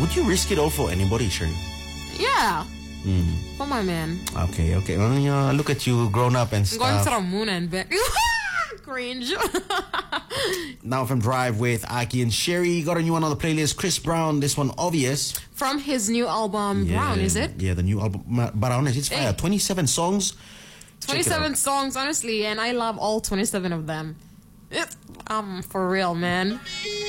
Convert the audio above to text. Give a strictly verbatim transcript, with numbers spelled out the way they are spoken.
Would you risk it all for anybody, Sherry? Yeah. Mm. For my man. Okay, okay. Well, you know, look at you, grown up and I'm going stuff. to the moon and back. Cringe. Now from Drive with Aki and Sherry. Got a new one on the playlist. Chris Brown, this one, Obvious. From his new album, Yeah, Brown, is it? Yeah, the new album, Brown. It's fire. Hey. twenty-seven songs. twenty-seven songs, honestly, and I love all twenty-seven of them. Um, for real, man.